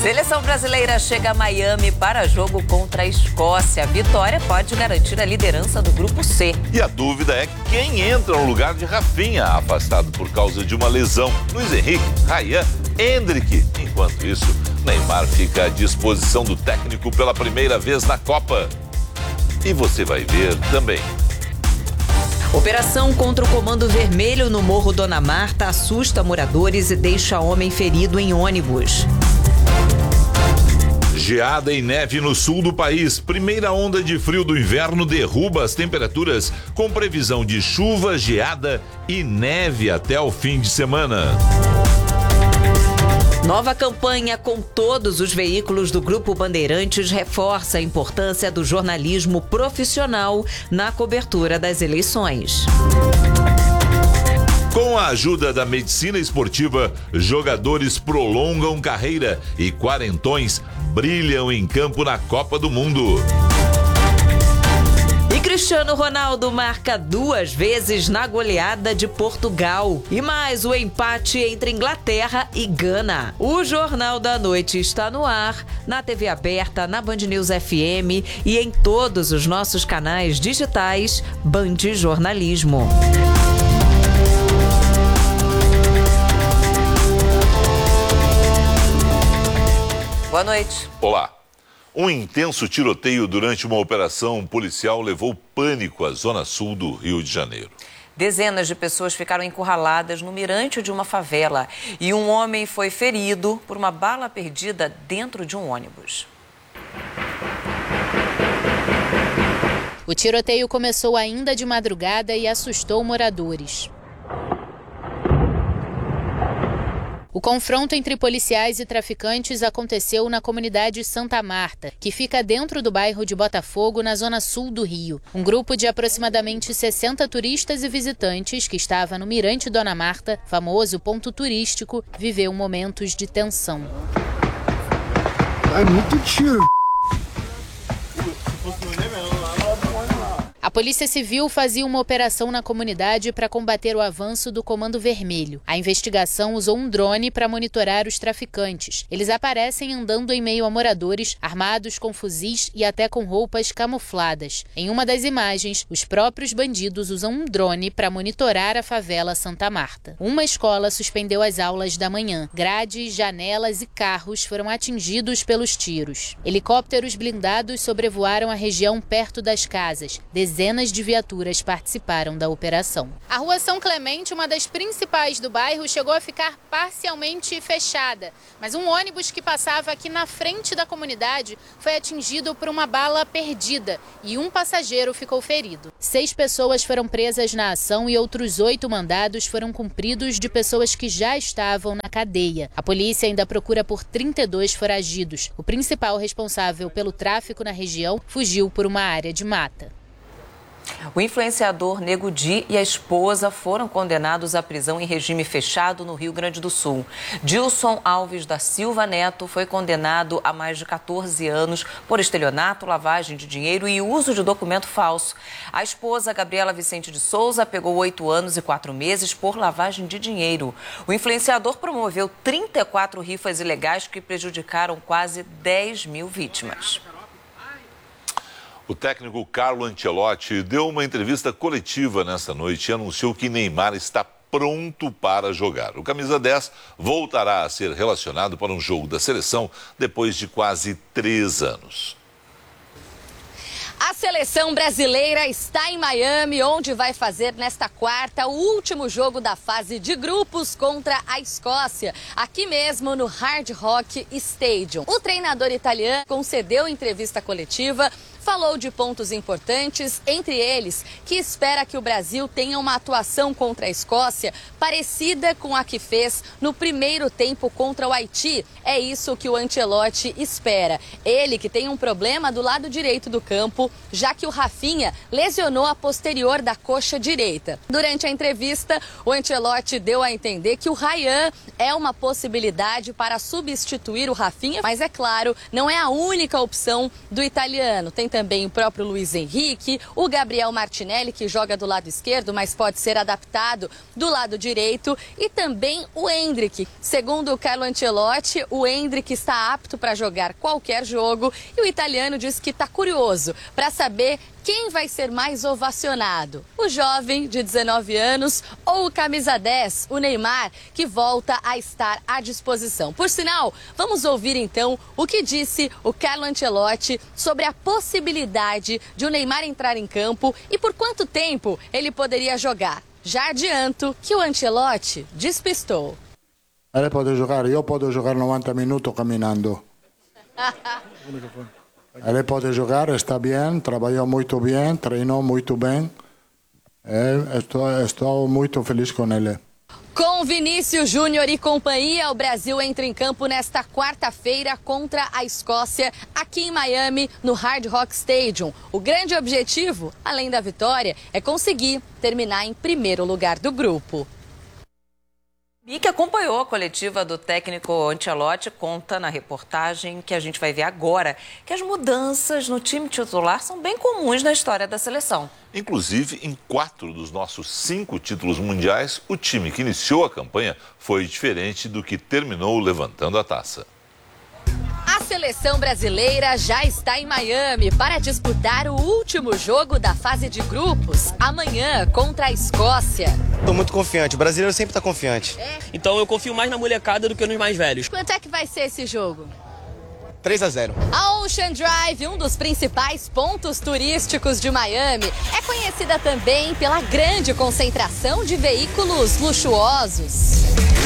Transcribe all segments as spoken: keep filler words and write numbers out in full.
Seleção brasileira chega a Miami para jogo contra a Escócia. A vitória pode garantir a liderança do grupo C. E a dúvida é quem entra no lugar de Rafinha, afastado por causa de uma lesão. Luiz Henrique, Ryan, Endrick. Enquanto isso, Neymar fica à disposição do técnico pela primeira vez na Copa. E você vai ver também. Operação contra o Comando Vermelho no Morro Dona Marta assusta moradores e deixa homem ferido em ônibus. Geada e neve no sul do país. Primeira onda de frio do inverno derruba as temperaturas, com previsão de chuva, geada e neve até o fim de semana. Nova campanha com todos os veículos do Grupo Bandeirantes reforça a importância do jornalismo profissional na cobertura das eleições. Com a ajuda da medicina esportiva, jogadores prolongam carreira e quarentões brilham em campo na Copa do Mundo. E Cristiano Ronaldo marca duas vezes na goleada de Portugal. E mais o empate entre Inglaterra e Gana. O Jornal da Noite está no ar, na T V aberta, na Band News F M e em todos os nossos canais digitais Band Jornalismo. Boa noite. Olá. Um intenso tiroteio durante uma operação policial levou pânico à zona sul do Rio de Janeiro. Dezenas de pessoas ficaram encurraladas no mirante de uma favela e um homem foi ferido por uma bala perdida dentro de um ônibus. O tiroteio começou ainda de madrugada e assustou moradores. O confronto entre policiais e traficantes aconteceu na comunidade Santa Marta, que fica dentro do bairro de Botafogo, na zona sul do Rio. Um grupo de aproximadamente sessenta turistas e visitantes que estava no Mirante Dona Marta, famoso ponto turístico, viveu momentos de tensão. É muito tiro. A Polícia Civil fazia uma operação na comunidade para combater o avanço do Comando Vermelho. A investigação usou um drone para monitorar os traficantes. Eles aparecem andando em meio a moradores, armados com fuzis e até com roupas camufladas. Em uma das imagens, os próprios bandidos usam um drone para monitorar a favela Santa Marta. Uma escola suspendeu as aulas da manhã. Grades, janelas e carros foram atingidos pelos tiros. Helicópteros blindados sobrevoaram a região perto das casas. Dezenas de viaturas participaram da operação. A rua São Clemente, uma das principais do bairro, chegou a ficar parcialmente fechada. Mas um ônibus que passava aqui na frente da comunidade foi atingido por uma bala perdida e um passageiro ficou ferido. Seis pessoas foram presas na ação e outros oito mandados foram cumpridos de pessoas que já estavam na cadeia. A polícia ainda procura por trinta e dois foragidos. O principal responsável pelo tráfico na região fugiu por uma área de mata. O influenciador Nego Di e a esposa foram condenados à prisão em regime fechado no Rio Grande do Sul. Dilson Alves da Silva Neto foi condenado a mais de quatorze anos por estelionato, lavagem de dinheiro e uso de documento falso. A esposa, Gabriela Vicente de Souza, pegou oito anos e quatro meses por lavagem de dinheiro. O influenciador promoveu trinta e quatro rifas ilegais que prejudicaram quase dez mil vítimas. O técnico Carlo Ancelotti deu uma entrevista coletiva nesta noite e anunciou que Neymar está pronto para jogar. O camisa dez voltará a ser relacionado para um jogo da seleção depois de quase três anos. A seleção brasileira está em Miami, onde vai fazer nesta quarta o último jogo da fase de grupos contra a Escócia, aqui mesmo no Hard Rock Stadium. O treinador italiano concedeu entrevista coletiva, falou de pontos importantes, entre eles que espera que o Brasil tenha uma atuação contra a Escócia parecida com a que fez no primeiro tempo contra o Haiti. É isso que o Ancelotti espera. Ele que tem um problema do lado direito do campo, já que o Rafinha lesionou a posterior da coxa direita. Durante a entrevista, o Ancelotti deu a entender que o Ryan é uma possibilidade para substituir o Rafinha, mas é claro, não é a única opção do italiano. Tem também o próprio Luiz Henrique, o Gabriel Martinelli, que joga do lado esquerdo, mas pode ser adaptado do lado direito, e também o Endrick. Segundo o Carlo Ancelotti, o Endrick está apto para jogar qualquer jogo e o italiano diz que está curioso para saber quem vai ser mais ovacionado, o jovem de dezenove anos ou o camisa dez, o Neymar, que volta a estar à disposição. Por sinal, vamos ouvir então o que disse o Carlo Ancelotti sobre a possibilidade de o Neymar entrar em campo e por quanto tempo ele poderia jogar. Já adianto que o Ancelotti despistou. Ele pode jogar, eu posso jogar noventa minutos caminhando. Ele pode jogar, está bem, trabalhou muito bem, treinou muito bem. Eu estou, estou muito feliz com ele. Com Vinícius Júnior e companhia, o Brasil entra em campo nesta quarta-feira contra a Escócia, aqui em Miami, no Hard Rock Stadium. O grande objetivo, além da vitória, é conseguir terminar em primeiro lugar do grupo. E que acompanhou a coletiva do técnico Ancelotti conta na reportagem que a gente vai ver agora que as mudanças no time titular são bem comuns na história da seleção. Inclusive, em quatro dos nossos cinco títulos mundiais, o time que iniciou a campanha foi diferente do que terminou levantando a taça. A seleção brasileira já está em Miami para disputar o último jogo da fase de grupos, amanhã contra a Escócia. Estou muito confiante, o brasileiro sempre está confiante. É? Então eu confio mais na molecada do que nos mais velhos. Quanto é que vai ser esse jogo? três a zero. A Ocean Drive, um dos principais pontos turísticos de Miami, é conhecida também pela grande concentração de veículos luxuosos.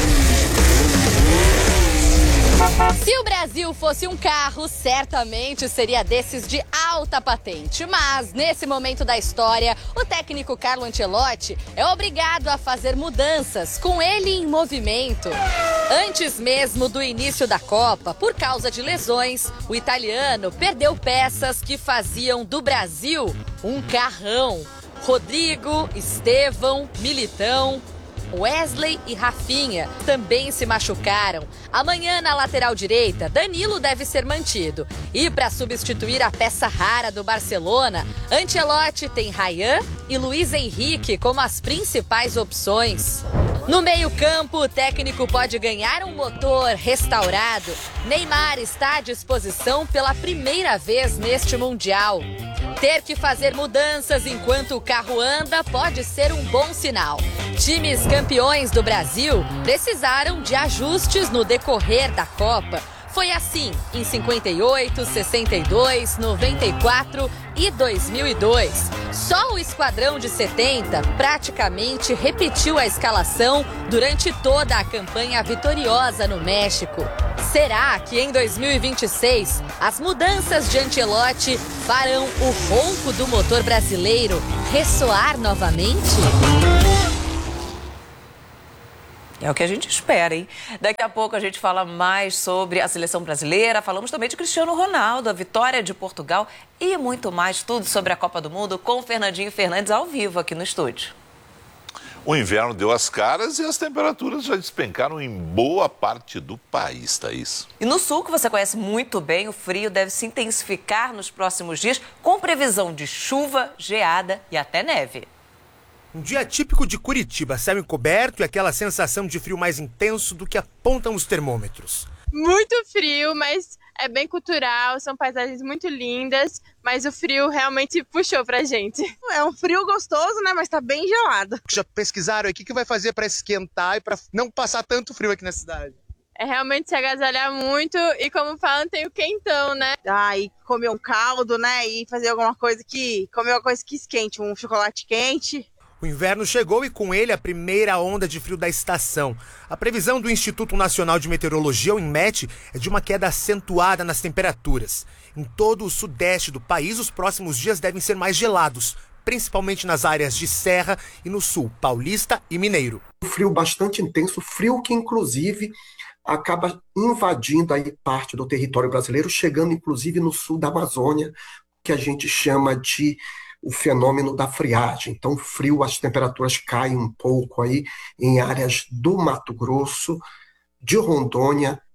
Se o Brasil fosse um carro, certamente seria desses de alta patente. Mas, nesse momento da história, o técnico Carlo Ancelotti é obrigado a fazer mudanças, com ele em movimento. Antes mesmo do início da Copa, por causa de lesões, o italiano perdeu peças que faziam do Brasil um carrão. Rodrigo, Estevão, Militão, Wesley e Rafinha também se machucaram. Amanhã, na lateral direita, Danilo deve ser mantido. E para substituir a peça rara do Barcelona, Ancelotti tem Ryan e Luiz Henrique como as principais opções. No meio-campo, o técnico pode ganhar um motor restaurado. Neymar está à disposição pela primeira vez neste Mundial. Ter que fazer mudanças enquanto o carro anda pode ser um bom sinal. Times campeões do Brasil precisaram de ajustes no decorrer da Copa. Foi assim em cinquenta e oito, sessenta e dois, noventa e quatro e dois mil e dois. Só o esquadrão de setenta praticamente repetiu a escalação durante toda a campanha vitoriosa no México. Será que em dois mil e vinte e seis as mudanças de Ancelotti farão o ronco do motor brasileiro ressoar novamente? É o que a gente espera, hein? Daqui a pouco a gente fala mais sobre a seleção brasileira, falamos também de Cristiano Ronaldo, a vitória de Portugal e muito mais, tudo sobre a Copa do Mundo com o Fernandinho Fernandes ao vivo aqui no estúdio. O inverno deu as caras e as temperaturas já despencaram em boa parte do país, Thaís. E no sul, que você conhece muito bem, o frio deve se intensificar nos próximos dias, com previsão de chuva, geada e até neve. Um dia típico de Curitiba, céu encoberto e aquela sensação de frio mais intenso do que apontam os termômetros. Muito frio, mas é bem cultural, são paisagens muito lindas, mas o frio realmente puxou pra gente. É um frio gostoso, né, mas tá bem gelado. Já pesquisaram aí o que, que vai fazer para esquentar e para não passar tanto frio aqui na cidade? É realmente se agasalhar muito e, como falam, tem o quentão, né? Ah, e comer um caldo, né, e fazer alguma coisa que... comer uma coisa que esquente, um chocolate quente. O inverno chegou e com ele a primeira onda de frio da estação. A previsão do Instituto Nacional de Meteorologia, o INMET, é de uma queda acentuada nas temperaturas. Em todo o sudeste do país, os próximos dias devem ser mais gelados, principalmente nas áreas de Serra e no sul, Paulista e Mineiro. Um frio bastante intenso, frio que inclusive acaba invadindo aí parte do território brasileiro, chegando inclusive no sul da Amazônia, que a gente chama de o fenômeno da friagem. Então, frio, as temperaturas caem um pouco aí em áreas do Mato Grosso, de Rondônia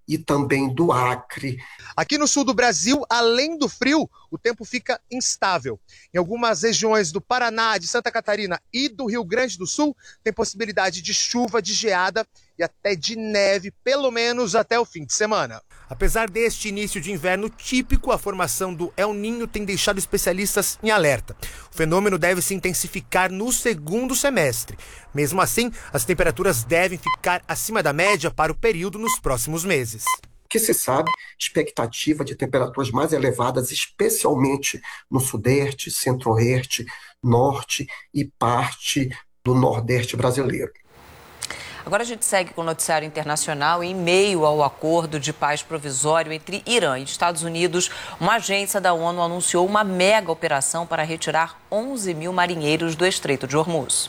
e também do Acre. Aqui no sul do Brasil, além do frio, o tempo fica instável. Em algumas regiões do Paraná, de Santa Catarina e do Rio Grande do Sul, tem possibilidade de chuva, de geada e até de neve, pelo menos até o fim de semana. Apesar deste início de inverno típico, a formação do El Niño tem deixado especialistas em alerta. O fenômeno deve se intensificar no segundo semestre. Mesmo assim, as temperaturas devem ficar acima da média para o período nos próximos meses. O que se sabe, expectativa de temperaturas mais elevadas, especialmente no sudeste, centro-oeste, norte e parte do nordeste brasileiro. Agora a gente segue com o noticiário internacional. Em meio ao acordo de paz provisório entre Irã e Estados Unidos, uma agência da ONU anunciou uma mega operação para retirar onze mil marinheiros do Estreito de Hormuz.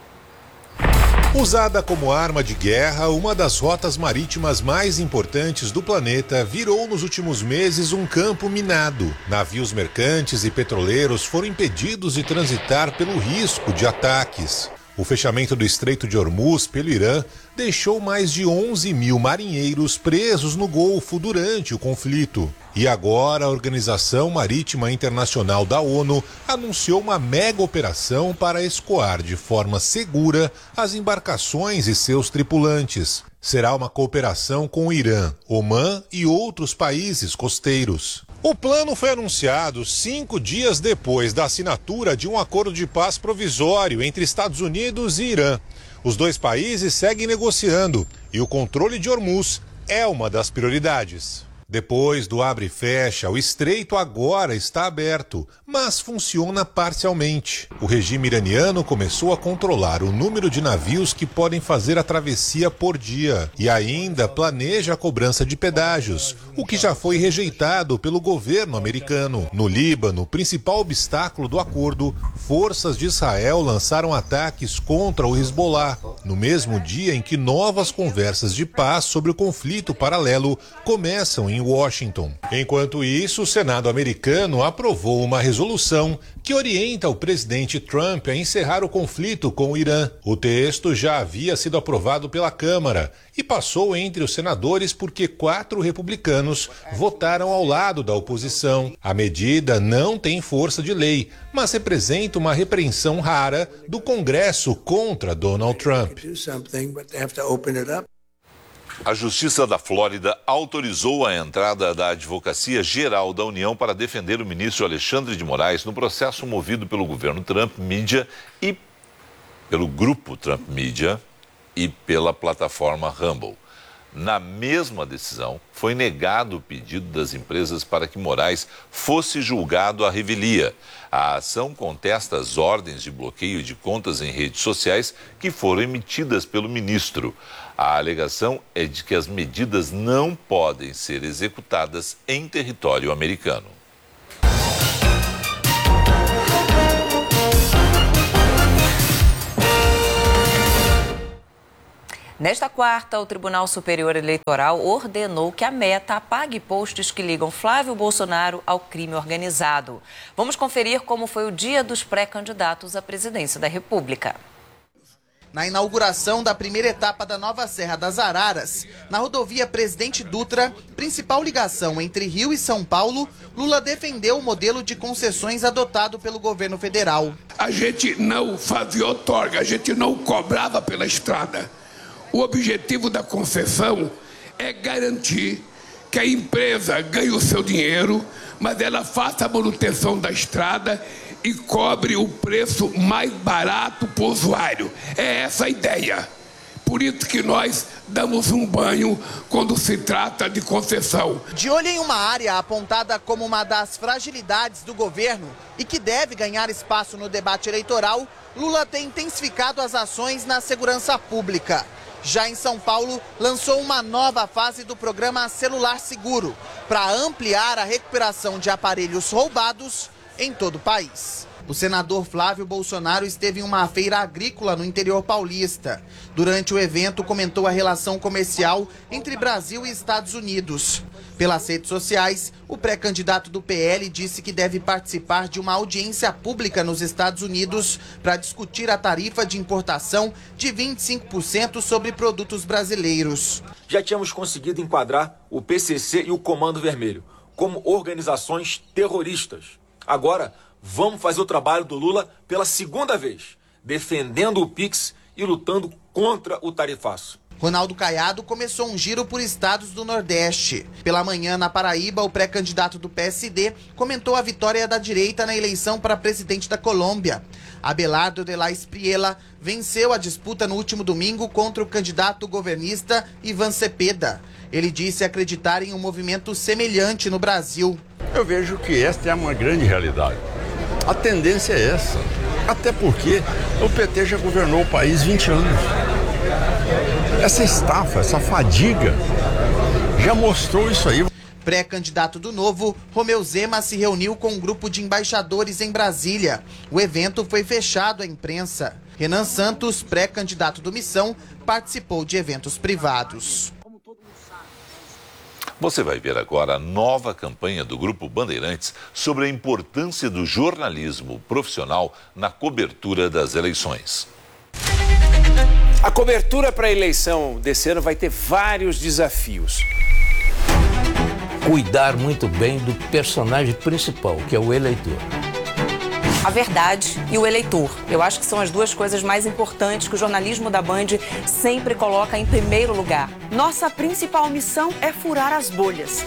Usada como arma de guerra, uma das rotas marítimas mais importantes do planeta virou nos últimos meses um campo minado. Navios mercantes e petroleiros foram impedidos de transitar pelo risco de ataques. O fechamento do Estreito de Hormuz pelo Irã deixou mais de onze mil marinheiros presos no Golfo durante o conflito. E agora a Organização Marítima Internacional da ONU anunciou uma mega operação para escoar de forma segura as embarcações e seus tripulantes. Será uma cooperação com o Irã, Omã e outros países costeiros. O plano foi anunciado cinco dias depois da assinatura de um acordo de paz provisório entre Estados Unidos e Irã. Os dois países seguem negociando e o controle de Hormuz é uma das prioridades. Depois do abre e fecha, o estreito agora está aberto, mas funciona parcialmente. O regime iraniano começou a controlar o número de navios que podem fazer a travessia por dia e ainda planeja a cobrança de pedágios, o que já foi rejeitado pelo governo americano. No Líbano, principal obstáculo do acordo, forças de Israel lançaram ataques contra o Hezbollah, no mesmo dia em que novas conversas de paz sobre o conflito paralelo começam em Washington. Enquanto isso, o Senado americano aprovou uma resolução que orienta o presidente Trump a encerrar o conflito com o Irã. O texto já havia sido aprovado pela Câmara e passou entre os senadores porque quatro republicanos votaram ao lado da oposição. A medida não tem força de lei, mas representa uma repreensão rara do Congresso contra Donald Trump. A Justiça da Flórida autorizou a entrada da Advocacia Geral da União para defender o ministro Alexandre de Moraes no processo movido pelo governo Trump Media e pelo grupo Trump Media e pela plataforma Rumble. Na mesma decisão, foi negado o pedido das empresas para que Moraes fosse julgado à revelia. A ação contesta as ordens de bloqueio de contas em redes sociais que foram emitidas pelo ministro. A alegação é de que as medidas não podem ser executadas em território americano. Nesta quarta, o Tribunal Superior Eleitoral ordenou que a Meta apague posts que ligam Flávio Bolsonaro ao crime organizado. Vamos conferir como foi o dia dos pré-candidatos à presidência da República. Na inauguração da primeira etapa da nova Serra das Araras, na rodovia Presidente Dutra, principal ligação entre Rio e São Paulo, Lula defendeu o modelo de concessões adotado pelo governo federal. A gente não fazia outorga, a gente não cobrava pela estrada. O objetivo da concessão é garantir que a empresa ganhe o seu dinheiro, mas ela faça a manutenção da estrada e cobre o preço mais barato para o usuário. É essa a ideia. Por isso que nós damos um banho quando se trata de concessão. De olho em uma área apontada como uma das fragilidades do governo e que deve ganhar espaço no debate eleitoral, Lula tem intensificado as ações na segurança pública. Já em São Paulo, lançou uma nova fase do programa Celular Seguro, para ampliar a recuperação de aparelhos roubados em todo o país. O senador Flávio Bolsonaro esteve em uma feira agrícola no interior paulista. Durante o evento, comentou a relação comercial entre Brasil e Estados Unidos. Pelas redes sociais, o pré-candidato do P L disse que deve participar de uma audiência pública nos Estados Unidos para discutir a tarifa de importação de vinte e cinco por cento sobre produtos brasileiros. Já tínhamos conseguido enquadrar o P C C e o Comando Vermelho como organizações terroristas. Agora, vamos fazer o trabalho do Lula pela segunda vez, defendendo o Pix e lutando contra o tarifaço. Ronaldo Caiado começou um giro por estados do Nordeste. Pela manhã, na Paraíba, o pré-candidato do P S D comentou a vitória da direita na eleição para presidente da Colômbia. Abelardo de la Espriella venceu a disputa no último domingo contra o candidato governista Ivan Cepeda. Ele disse acreditar em um movimento semelhante no Brasil. Eu vejo que esta é uma grande realidade. A tendência é essa. Até porque o P T já governou o país vinte anos. Essa estafa, essa fadiga, já mostrou isso aí. Pré-candidato do Novo, Romeu Zema se reuniu com um grupo de embaixadores em Brasília. O evento foi fechado à imprensa. Renan Santos, pré-candidato do Missão, participou de eventos privados. Você vai ver agora a nova campanha do Grupo Bandeirantes sobre a importância do jornalismo profissional na cobertura das eleições. A cobertura para a eleição desse ano vai ter vários desafios. Cuidar muito bem do personagem principal, que é o eleitor. A verdade e o eleitor. Eu acho que são as duas coisas mais importantes que o jornalismo da Band sempre coloca em primeiro lugar. Nossa principal missão é furar as bolhas.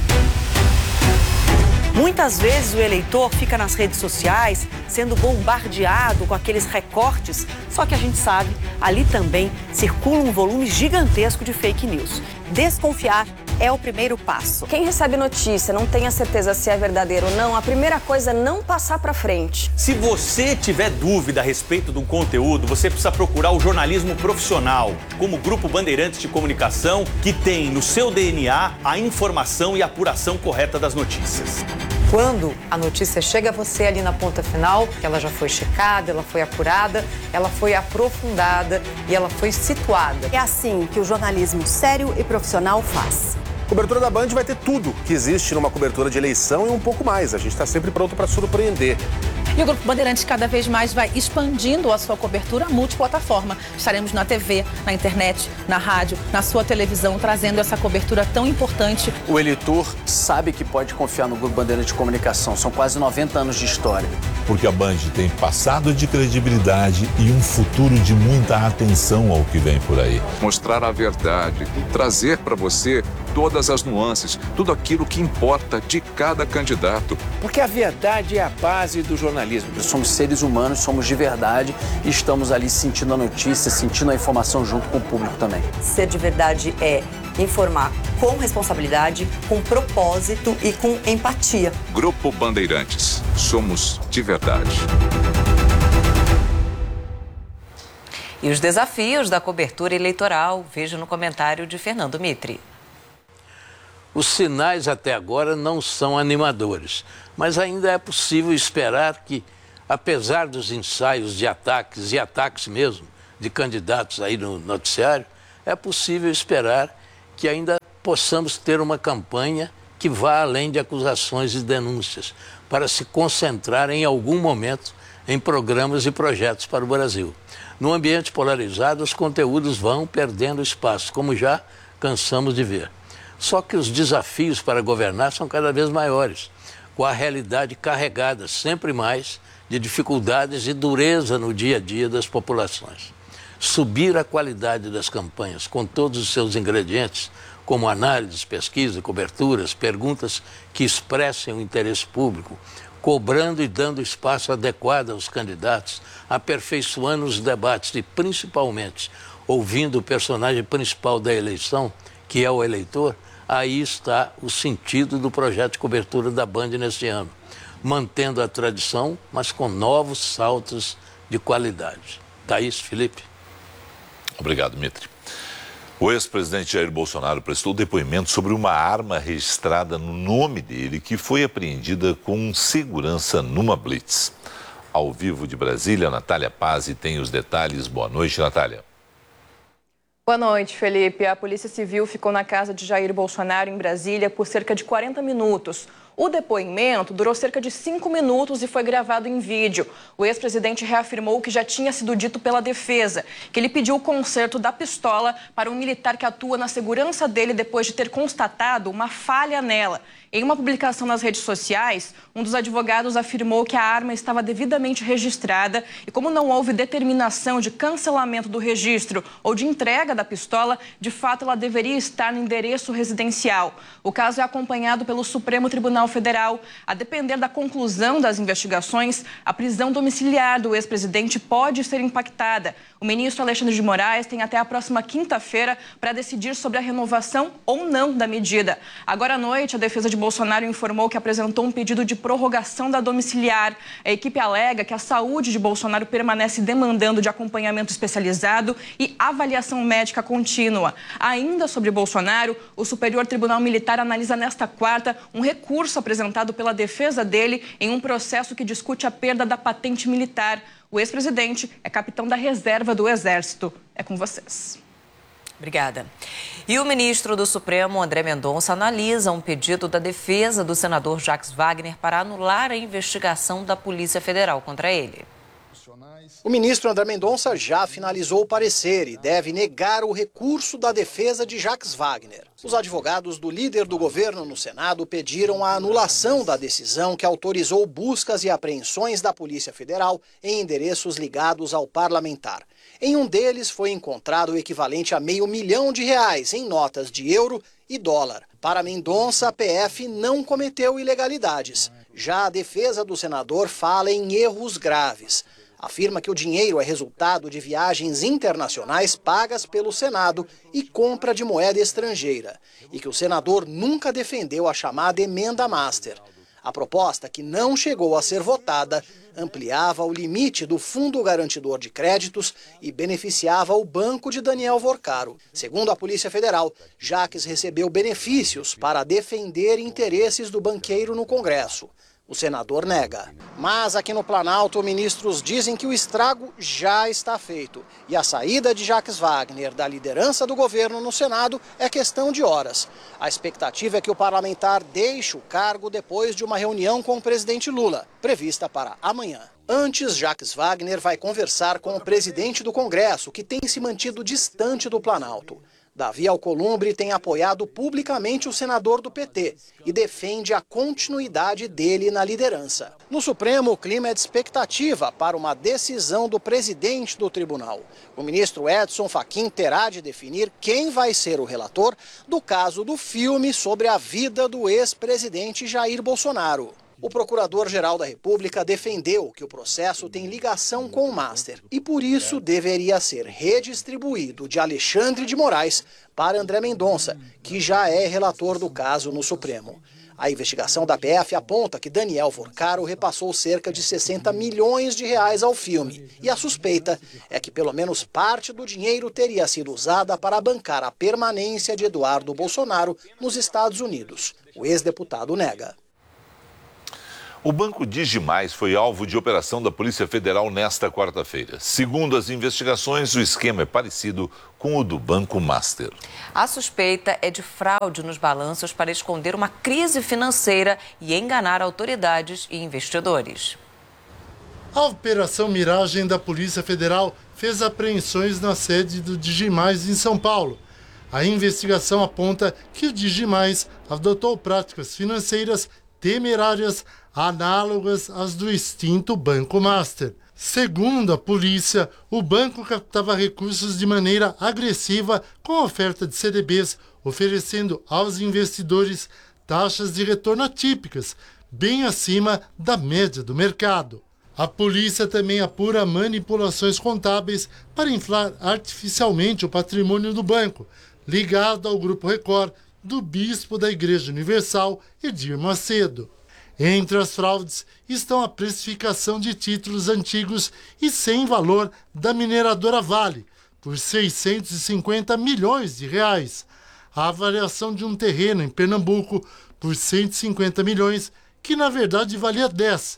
Muitas vezes o eleitor fica nas redes sociais sendo bombardeado com aqueles recortes, só que a gente sabe, ali também circula um volume gigantesco de fake news. Desconfiar é o primeiro passo. Quem recebe notícia, não tem a certeza se é verdadeiro ou não, a primeira coisa é não passar para frente. Se você tiver dúvida a respeito do conteúdo, você precisa procurar o jornalismo profissional, como o Grupo Bandeirantes de Comunicação, que tem no seu D N A a informação e a apuração correta das notícias. Quando a notícia chega a você ali na ponta final, ela já foi checada, ela foi apurada, ela foi aprofundada e ela foi situada. É assim que o jornalismo sério e profissional faz. A cobertura da Band vai ter tudo que existe numa cobertura de eleição e um pouco mais. A gente está sempre pronto para surpreender. E o Grupo Bandeirantes cada vez mais vai expandindo a sua cobertura multiplataforma. Estaremos na T V, na internet, na rádio, na sua televisão, trazendo essa cobertura tão importante. O eleitor sabe que pode confiar no Grupo Bandeirantes de Comunicação. São quase noventa anos de história. Porque a Band tem passado de credibilidade e um futuro de muita atenção ao que vem por aí. Mostrar a verdade, trazer para você todas as nuances, tudo aquilo que importa de cada candidato. Porque a verdade é a base do jornalismo. Nós somos seres humanos, somos de verdade e estamos ali sentindo a notícia, sentindo a informação junto com o público também. Ser de verdade é informar com responsabilidade, com propósito e com empatia. Grupo Bandeirantes, somos de verdade. E os desafios da cobertura eleitoral, veja no comentário de Fernando Mitre. Os sinais até agora não são animadores, mas ainda é possível esperar que, apesar dos ensaios de ataques e ataques mesmo de candidatos aí no noticiário, é possível esperar que ainda possamos ter uma campanha que vá além de acusações e denúncias, para se concentrar em algum momento em programas e projetos para o Brasil. No ambiente polarizado, os conteúdos vão perdendo espaço, como já cansamos de ver. Só que os desafios para governar são cada vez maiores, com a realidade carregada sempre mais de dificuldades e dureza no dia a dia das populações. Subir a qualidade das campanhas com todos os seus ingredientes, como análises, pesquisa, coberturas, perguntas que expressem o interesse público, cobrando e dando espaço adequado aos candidatos, aperfeiçoando os debates e, principalmente, ouvindo o personagem principal da eleição, que é o eleitor. Aí está o sentido do projeto de cobertura da Band neste ano, mantendo a tradição, mas com novos saltos de qualidade. Thaís, Felipe. Obrigado, Mitre. O ex-presidente Jair Bolsonaro prestou depoimento sobre uma arma registrada no nome dele que foi apreendida com segurança numa blitz. ao vivo de Brasília. Natália Pazzi tem os detalhes. Boa noite, Natália. Boa noite, Felipe. A Polícia Civil ficou na casa de Jair Bolsonaro, em Brasília, por cerca de quarenta minutos. O depoimento durou cerca de cinco minutos e foi gravado em vídeo. O ex-presidente reafirmou o que já tinha sido dito pela defesa, que ele pediu o conserto da pistola para um militar que atua na segurança dele depois de ter constatado uma falha nela. Em uma publicação nas redes sociais, um dos advogados afirmou que a arma estava devidamente registrada e, como não houve determinação de cancelamento do registro ou de entrega da pistola, de fato ela deveria estar no endereço residencial. O caso é acompanhado pelo Supremo Tribunal Federal. A depender da conclusão das investigações, a prisão domiciliar do ex-presidente pode ser impactada. O ministro Alexandre de Moraes tem até a próxima quinta-feira para decidir sobre a renovação ou não da medida. Agora à noite, a defesa de Bolsonaro informou que apresentou um pedido de prorrogação da domiciliar. A equipe alega que a saúde de Bolsonaro permanece demandando de acompanhamento especializado e avaliação médica contínua. Ainda sobre Bolsonaro, o Superior Tribunal Militar analisa nesta quarta um recurso apresentado pela defesa dele em um processo que discute a perda da patente militar. O ex-presidente é capitão da reserva do Exército. É com vocês. Obrigada. E o ministro do Supremo, André Mendonça, analisa um pedido da defesa do senador Jacques Wagner para anular a investigação da Polícia Federal contra ele. O ministro André Mendonça já finalizou o parecer e deve negar o recurso da defesa de Jacques Wagner. Os advogados do líder do governo no Senado pediram a anulação da decisão que autorizou buscas e apreensões da Polícia Federal em endereços ligados ao parlamentar. Em um deles foi encontrado o equivalente a meio milhão de reais em notas de euro e dólar. Para Mendonça, a P F não cometeu ilegalidades. Já a defesa do senador fala em erros graves. Afirma que o dinheiro é resultado de viagens internacionais pagas pelo Senado e compra de moeda estrangeira, e que o senador nunca defendeu a chamada emenda master. A proposta, que não chegou a ser votada, ampliava o limite do Fundo Garantidor de Créditos e beneficiava o banco de Daniel Vorcaro. Segundo a Polícia Federal, Jacques recebeu benefícios para defender interesses do banqueiro no Congresso. O senador nega. Mas aqui no Planalto, ministros dizem que o estrago já está feito. E a saída de Jacques Wagner da liderança do governo no Senado é questão de horas. A expectativa é que o parlamentar deixe o cargo depois de uma reunião com o presidente Lula, prevista para amanhã. Antes, Jacques Wagner vai conversar com o presidente do Congresso, que tem se mantido distante do Planalto. Davi Alcolumbre tem apoiado publicamente o senador do P T e defende a continuidade dele na liderança. No Supremo, o clima é de expectativa para uma decisão do presidente do tribunal. O ministro Edson Fachin terá de definir quem vai ser o relator do caso do filme sobre a vida do ex-presidente Jair Bolsonaro. O Procurador-Geral da República defendeu que o processo tem ligação com o Master e, por isso, deveria ser redistribuído de Alexandre de Moraes para André Mendonça, que já é relator do caso no Supremo. A investigação da P F aponta que Daniel Vorcaro repassou cerca de sessenta milhões de reais ao filme. E a suspeita é que pelo menos parte do dinheiro teria sido usada para bancar a permanência de Eduardo Bolsonaro nos Estados Unidos. O ex-deputado nega. O Banco Digimais foi alvo de operação da Polícia Federal nesta quarta-feira. Segundo as investigações, o esquema é parecido com o do Banco Master. A suspeita é de fraude nos balanços para esconder uma crise financeira e enganar autoridades e investidores. A Operação Miragem da Polícia Federal fez apreensões na sede do Digimais em São Paulo. A investigação aponta que o Digimais adotou práticas financeiras temerárias análogas às do extinto Banco Master. Segundo a polícia, o banco captava recursos de maneira agressiva com a oferta de C D Bs, oferecendo aos investidores taxas de retorno atípicas, bem acima da média do mercado. A polícia também apura manipulações contábeis para inflar artificialmente o patrimônio do banco, ligado ao Grupo Record, do bispo da Igreja Universal, Edir Macedo. Entre as fraudes estão a precificação de títulos antigos e sem valor da mineradora Vale, por seiscentos e cinquenta milhões de reais. A avaliação de um terreno em Pernambuco por cento e cinquenta milhões, que na verdade valia dez,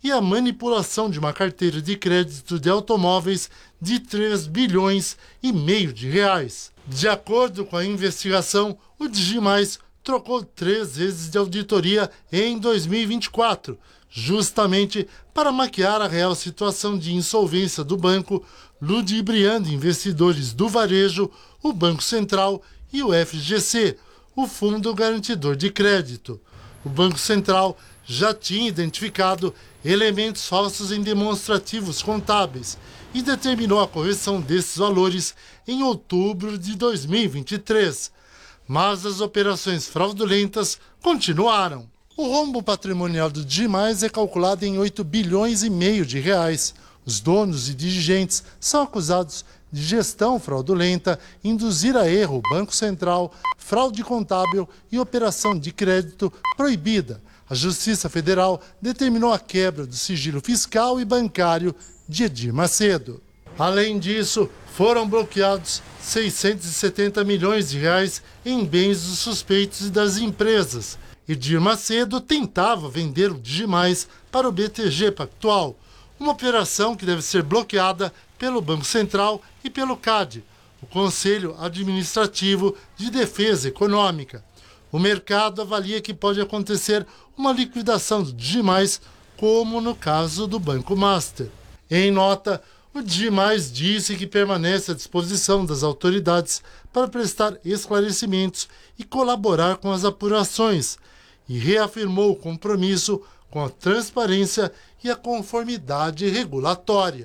e a manipulação de uma carteira de crédito de automóveis de três bilhões e meio de reais. De acordo com a investigação, o Digimais trocou três vezes de auditoria em dois mil e vinte e quatro, justamente para maquiar a real situação de insolvência do banco, ludibriando investidores do varejo, o Banco Central e o F G C, o Fundo Garantidor de Crédito. O Banco Central já tinha identificado elementos falsos em demonstrativos contábeis e determinou a correção desses valores em outubro de dois mil e vinte e três. Mas as operações fraudulentas continuaram. O rombo patrimonial do Digimais é calculado em oito bilhões e meio de reais. Os donos e dirigentes são acusados de gestão fraudulenta, induzir a erro o Banco Central, fraude contábil e operação de crédito proibida. A Justiça Federal determinou a quebra do sigilo fiscal e bancário de Edir Macedo. Além disso, foram bloqueados seiscentos e setenta milhões de reais em bens dos suspeitos e das empresas. Edir Macedo tentava vender o Digimais para o B T G Pactual, uma operação que deve ser bloqueada pelo Banco Central e pelo C A D, o Conselho Administrativo de Defesa Econômica. O mercado avalia que pode acontecer uma liquidação do Digimais, como no caso do Banco Master. Em nota, o Digimais disse que permanece à disposição das autoridades para prestar esclarecimentos e colaborar com as apurações, e reafirmou o compromisso com a transparência e a conformidade regulatória.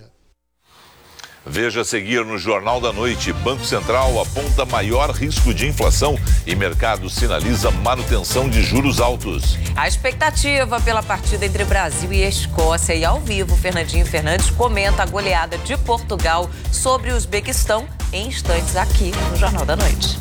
Veja a seguir no Jornal da Noite. Banco Central aponta maior risco de inflação e mercado sinaliza manutenção de juros altos. A expectativa pela partida entre Brasil e Escócia. E ao vivo, Fernandinho Fernandes comenta a goleada de Portugal sobre o Uzbequistão em instantes aqui no Jornal da Noite.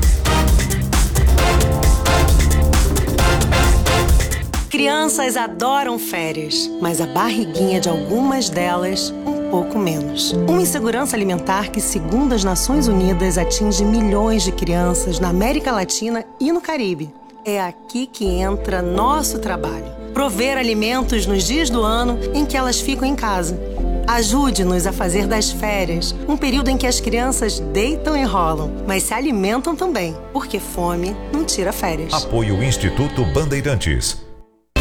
Crianças adoram férias, mas a barriguinha de algumas delas um pouco menos. Uma insegurança alimentar que, segundo as Nações Unidas, atinge milhões de crianças na América Latina e no Caribe. É aqui que entra nosso trabalho: prover alimentos nos dias do ano em que elas ficam em casa. Ajude-nos a fazer das férias um período em que as crianças deitam e rolam, mas se alimentam também, porque fome não tira férias. Apoio Instituto Bandeirantes.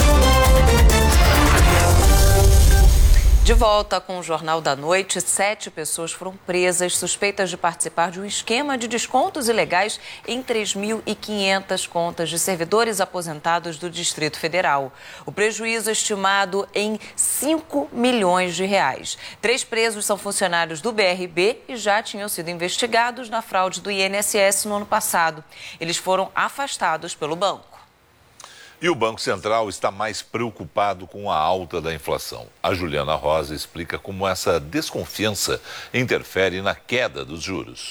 De volta com o Jornal da Noite, sete pessoas foram presas suspeitas de participar de um esquema de descontos ilegais em três mil e quinhentas contas de servidores aposentados do Distrito Federal. O prejuízo é estimado em cinco milhões de reais. Três presos são funcionários do B R B e já tinham sido investigados na fraude do I N S S no ano passado. Eles foram afastados pelo banco. E o Banco Central está mais preocupado com a alta da inflação. A Juliana Rosa explica como essa desconfiança interfere na queda dos juros.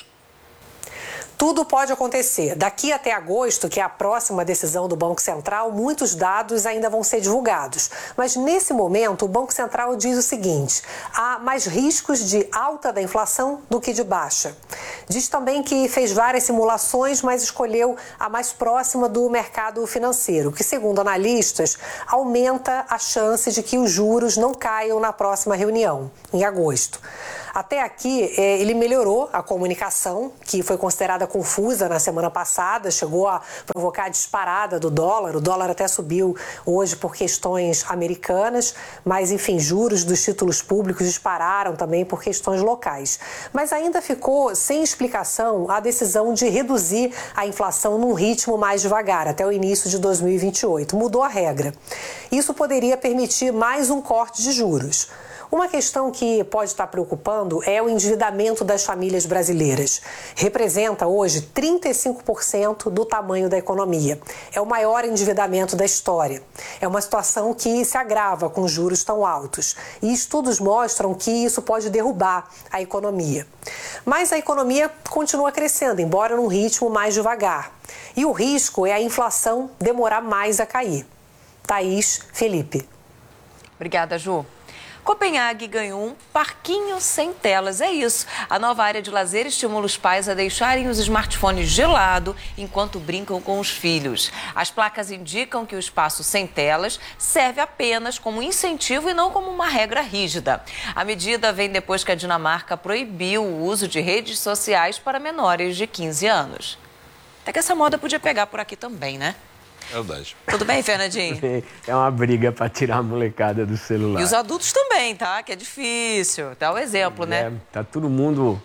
Tudo pode acontecer. Daqui até agosto, que é a próxima decisão do Banco Central, muitos dados ainda vão ser divulgados. Mas nesse momento, o Banco Central diz o seguinte: há mais riscos de alta da inflação do que de baixa. Diz também que fez várias simulações, mas escolheu a mais próxima do mercado financeiro, que, segundo analistas, aumenta a chance de que os juros não caiam na próxima reunião, em agosto. Até aqui, ele melhorou a comunicação, que foi considerada confusa na semana passada, chegou a provocar a disparada do dólar. O dólar até subiu hoje por questões americanas, mas, enfim, juros dos títulos públicos dispararam também por questões locais. Mas ainda ficou sem explicação a decisão de reduzir a inflação num ritmo mais devagar, até o início de dois mil e vinte e oito. Mudou a regra. Isso poderia permitir mais um corte de juros. Uma questão que pode estar preocupando é o endividamento das famílias brasileiras. Representa hoje trinta e cinco por cento do tamanho da economia. É o maior endividamento da história. É uma situação que se agrava com juros tão altos. E estudos mostram que isso pode derrubar a economia. Mas a economia continua crescendo, embora num ritmo mais devagar. E o risco é a inflação demorar mais a cair. Thaís, Felipe. Obrigada, Ju. Copenhague ganhou um parquinho sem telas. É isso. A nova área de lazer estimula os pais a deixarem os smartphones de lado enquanto brincam com os filhos. As placas indicam que o espaço sem telas serve apenas como incentivo e não como uma regra rígida. A medida vem depois que a Dinamarca proibiu o uso de redes sociais para menores de quinze anos. Até que essa moda podia pegar por aqui também, né? É verdade. Tudo bem, Fernandinho? É uma briga para tirar a molecada do celular. E os adultos também, tá? Que é difícil. Dá o exemplo, né? É, tá todo mundo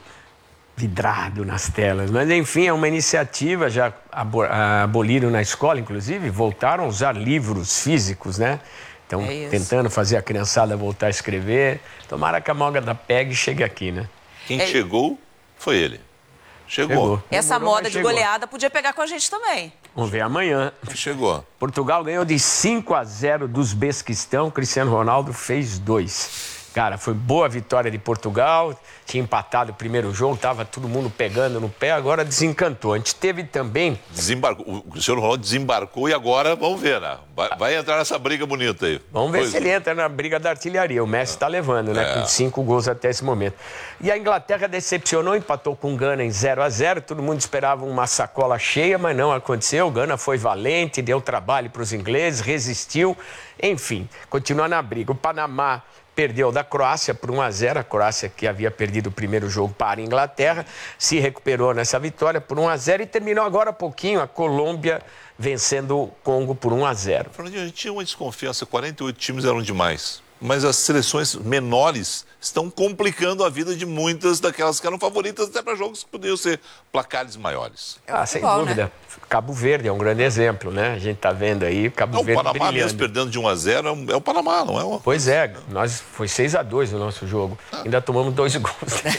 vidrado nas telas. Mas, enfim, é uma iniciativa, já aboliram na escola, inclusive, voltaram a usar livros físicos, né? Estão é tentando fazer a criançada voltar a escrever. Tomara que a moda pegue e chegue aqui, né? Quem é... chegou foi ele. Chegou. chegou. Essa Demorou, moda de chegou. goleada podia pegar com a gente também. Vamos ver amanhã. Chegou. Portugal ganhou de cinco a zero dos Uzbequistão. Cristiano Ronaldo fez dois. Cara, foi boa vitória de Portugal. Tinha empatado o primeiro jogo, tava todo mundo pegando no pé, agora desencantou. A gente teve também... Desembarcou. O Cristiano Ronaldo desembarcou e agora, vamos ver, né? Vai, vai entrar nessa briga bonita aí. Vamos ver pois se ele entra na briga da artilharia. O Messi está levando, né? É. Com cinco gols até esse momento. E a Inglaterra decepcionou, empatou com o Gana em zero a zero. Todo mundo esperava uma sacola cheia, mas não aconteceu. O Gana foi valente, deu trabalho para os ingleses, resistiu. Enfim, continua na briga. O Panamá perdeu da Croácia por um a zero. A Croácia, que havia perdido o primeiro jogo para a Inglaterra, se recuperou nessa vitória por um a zero e terminou agora há pouquinho a Colômbia vencendo o Congo por um a zero. Fernandinho, a gente tinha uma desconfiança, quarenta e oito times eram demais. Mas as seleções menores estão complicando a vida de muitas daquelas que eram favoritas até para jogos que poderiam ser placares maiores. Ah, sem dúvida. Né? Cabo Verde é um grande exemplo, né? A gente está vendo aí Cabo não, Verde o Panamá brilhando. Mesmo perdendo de um a zero é, um, é o Panamá, não é? Uma... Pois é, nós, foi seis a dois o nosso jogo. Ah. Ainda tomamos dois gols.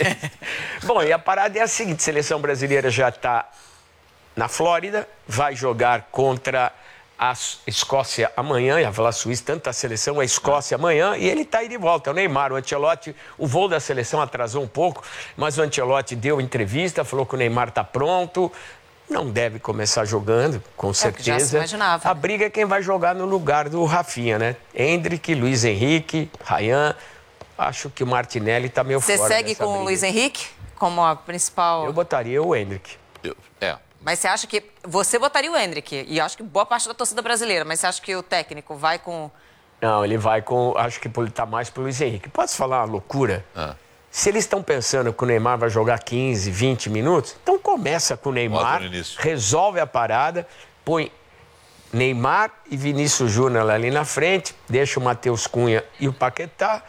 Bom, e a parada é a seguinte, a seleção brasileira já está na Flórida, vai jogar contra a Escócia amanhã, ia falar Suíça, tanto a seleção, a Escócia amanhã, e ele está aí de volta, o Neymar, o Ancelotti, o voo da seleção atrasou um pouco, mas o Ancelotti deu entrevista, falou que o Neymar está pronto, não deve começar jogando, com é, certeza. Já se imaginava. A briga é quem vai jogar no lugar do Rafinha, né? Hendrick, Luiz Henrique, Ryan, acho que o Martinelli está meio Você fora segue dessa com briga. o Luiz Henrique como a principal... Eu botaria o Hendrick. Eu, é. Mas você acha que... Você botaria o Hendrick, e acho que boa parte da torcida brasileira, mas você acha que o técnico vai com... Não, ele vai com... Acho que ele tá mais pro Luiz Henrique. Posso falar uma loucura? Ah. Se eles estão pensando que o Neymar vai jogar quinze, vinte minutos, então começa com o Neymar, resolve a parada, põe Neymar e Vinícius Júnior ali na frente, deixa o Matheus Cunha e o Paquetá,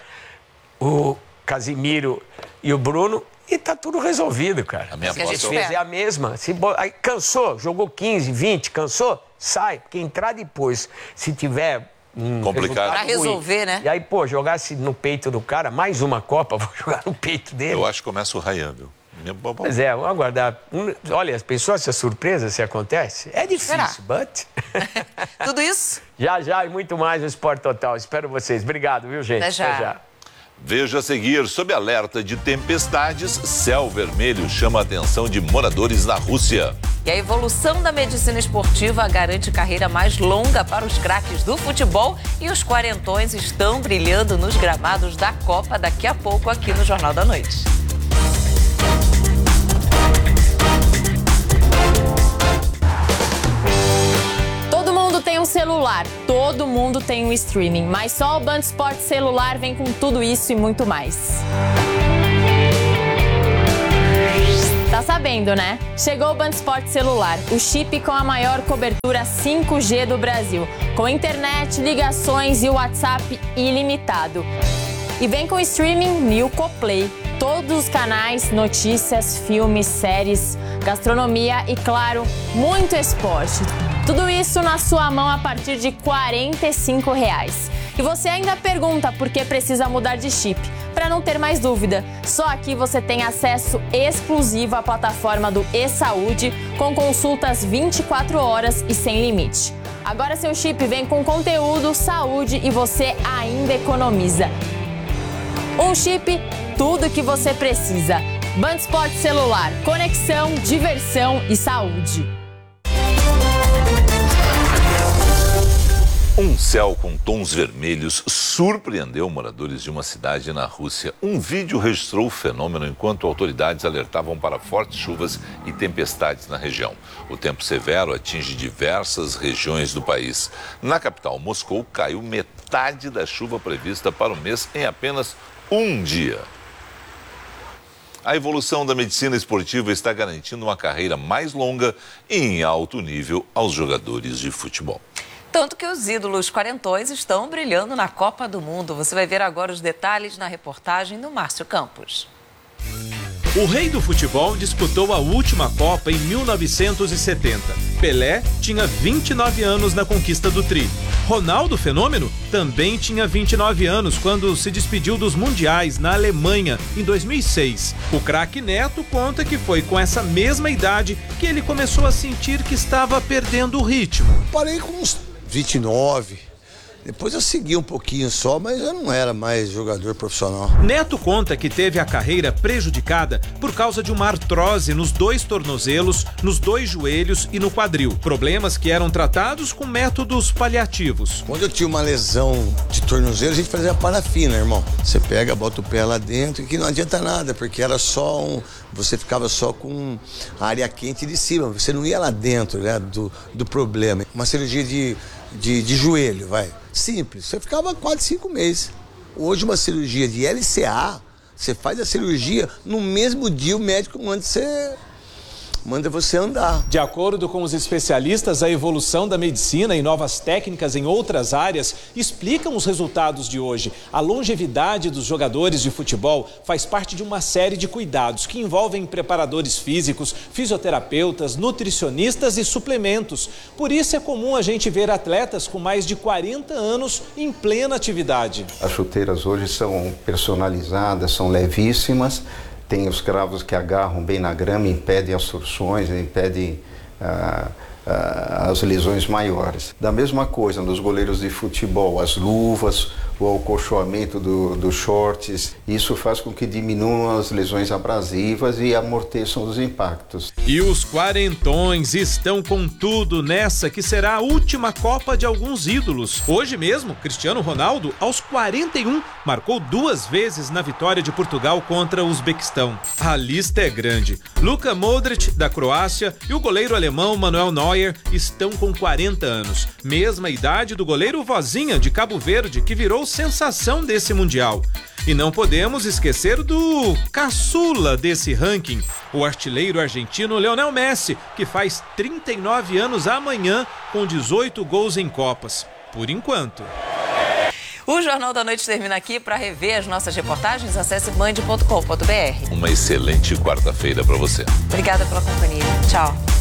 o Casimiro e o Bruno... E tá tudo resolvido, cara. A minha Se a gente fizer a mesma, se bo... aí cansou, jogou quinze, vinte, cansou, sai. Porque entrar depois, se tiver um complicado para resolver, né? E aí, pô, jogasse no peito do cara, mais uma Copa, vou jogar no peito dele. Eu acho que começa o Ryan, viu? Pois é, vamos aguardar. Olha, as pessoas, se a surpresa se acontece, é difícil, Será? but... Tudo isso? Já, já, e muito mais no Esporte Total. Espero vocês. Obrigado, viu, gente? Até já. Até já. Veja a seguir, sob alerta de tempestades, céu vermelho chama a atenção de moradores na Rússia. E a evolução da medicina esportiva garante carreira mais longa para os craques do futebol e os quarentões estão brilhando nos gramados da Copa daqui a pouco aqui no Jornal da Noite. Tem um celular, todo mundo tem um streaming, mas só o Band Esportes celular vem com tudo isso e muito mais. Tá sabendo, né? Chegou o Band Esportes celular, o chip com a maior cobertura cinco G do Brasil, com internet, ligações e WhatsApp ilimitado. E vem com streaming Nilco Play, todos os canais, notícias, filmes, séries, gastronomia e, claro, muito esporte. Tudo isso na sua mão a partir de quarenta e cinco reais. E você ainda pergunta por que precisa mudar de chip. Para não ter mais dúvida, só aqui você tem acesso exclusivo à plataforma do eSaúde, com consultas vinte e quatro horas e sem limite. Agora seu chip vem com conteúdo, saúde e você ainda economiza. Um chip, tudo que você precisa. Band Esportes celular, conexão, diversão e saúde. Um Um céu com tons vermelhos surpreendeu moradores de uma cidade na Rússia. Um vídeo registrou o fenômeno enquanto autoridades alertavam para fortes chuvas e tempestades na região. O tempo severo atinge diversas regiões do país. Na capital, Moscou, caiu metade da chuva prevista para o mês em apenas um dia. A evolução da medicina esportiva está garantindo uma carreira mais longa e em alto nível aos jogadores de futebol. Tanto que os ídolos quarentões estão brilhando na Copa do Mundo. Você vai ver agora os detalhes na reportagem do Márcio Campos. O rei do futebol disputou a última Copa em mil novecentos e setenta. Pelé tinha vinte e nove anos na conquista do tri. Ronaldo Fenômeno também tinha vinte e nove anos quando se despediu dos mundiais na Alemanha em dois mil e seis. O craque Neto conta que foi com essa mesma idade que ele começou a sentir que estava perdendo o ritmo. Parei com uns vinte e nove. Depois eu segui um pouquinho só, mas eu não era mais jogador profissional. Neto conta que teve a carreira prejudicada por causa de uma artrose nos dois tornozelos, nos dois joelhos e no quadril. Problemas que eram tratados com métodos paliativos. Quando eu tinha uma lesão de tornozelo, a gente fazia parafina, irmão. Você pega, bota o pé lá dentro e que não adianta nada, porque era só um... Você ficava só com a área quente de cima, você não ia lá dentro, né, do, do problema. Uma cirurgia de, de, de joelho, vai. Simples, você ficava quatro, cinco meses. Hoje uma cirurgia de L C A, você faz a cirurgia, no mesmo dia o médico manda você, manda você andar. De acordo com os especialistas, a evolução da medicina e novas técnicas em outras áreas explicam os resultados de hoje. A longevidade dos jogadores de futebol faz parte de uma série de cuidados que envolvem preparadores físicos, fisioterapeutas, nutricionistas e suplementos. Por isso é comum a gente ver atletas com mais de quarenta anos em plena atividade. As chuteiras hoje são personalizadas, são levíssimas. Tem os cravos que agarram bem na grama, impedem as torções, impedem ah, ah, as lesões maiores. Da mesma coisa nos goleiros de futebol, as luvas, o acolchoamento do, dos shorts, isso faz com que diminuam as lesões abrasivas e amorteçam os impactos. E os quarentões estão com tudo nessa que será a última Copa de alguns ídolos. Hoje mesmo, Cristiano Ronaldo, aos quarenta e um, marcou duas vezes na vitória de Portugal contra o Uzbequistão. A lista é grande. Luka Modric, da Croácia, e o goleiro alemão Manuel Neuer estão com quarenta anos. Mesma idade do goleiro Vozinha, de Cabo Verde, que virou sensação desse Mundial. E não podemos esquecer do caçula desse ranking, o artilheiro argentino Lionel Messi, que faz trinta e nove anos amanhã com dezoito gols em Copas. Por enquanto. O Jornal da Noite termina aqui. Para rever as nossas reportagens, acesse band ponto com ponto br. Uma excelente quarta-feira para você. Obrigada pela companhia. Tchau.